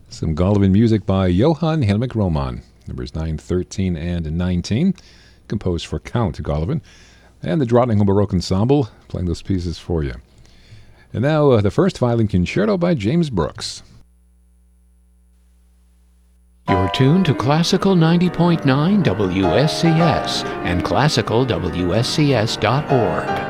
Some Golovin music by Johann Helmich Roman, numbers 9, 13, and 19, composed for Count Golovin, and the Drottningham Baroque Ensemble playing those pieces for you. And now the first violin concerto by James Brooks. You're tuned to Classical 90.9 WSCS and classicalwscs.org.